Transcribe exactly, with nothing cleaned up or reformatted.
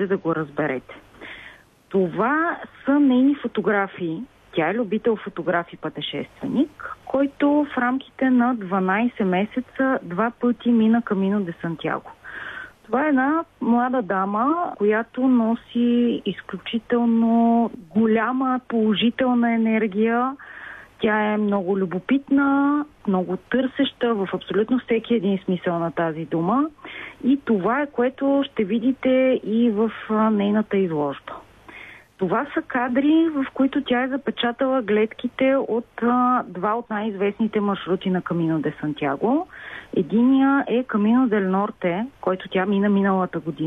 можете да го разберете. Това са нейни фотографии. Тя е любител фотограф и пътешественик, който в рамките на дванайсет месеца два пъти мина Камино де Сантяго. Това е една млада дама, която носи изключително голяма положителна енергия. Тя е много любопитна, много търсеща в абсолютно всеки един смисъл на тази дума. И това е, което ще видите и в нейната изложба. Това са кадри, в които тя е запечатала гледките от а, два от най-известните маршрути на Камино де Сантяго. Единия е Камино дель Норте, който тя мина миналата година.